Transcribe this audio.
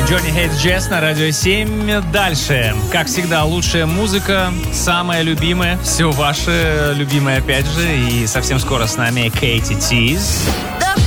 Johnny Hates Jazz на Радио 7. Дальше. Как всегда, лучшая музыка, самая любимая, все ваше любимое опять же. И совсем скоро с нами Кейти Тиз.